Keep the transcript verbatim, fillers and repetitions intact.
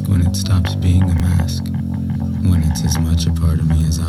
mask when it stops being a mask, when it's as much a part of me as